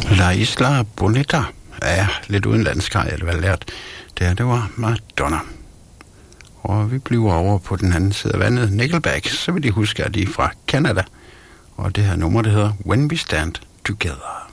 La Isla Bonita. Ja, lidt udenlandsk har jeg det lært. Det var Madonna. Og vi bliver over på den anden side af vandet, Nickelback, så vil de huske, at de er fra Canada. Og det her nummer, det hedder When We Stand Together.